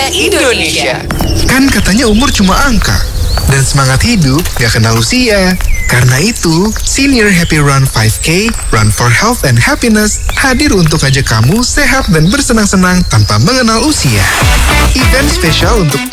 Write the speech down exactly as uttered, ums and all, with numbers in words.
Muda Indonesia. Kan katanya umur cuma angka, dan semangat hidup gak kenal usia. Karena itu, Senior Happy Run lima K, Run for Health and Happiness, hadir untuk ajak kamu sehat dan bersenang-senang tanpa mengenal usia. Event spesial untuk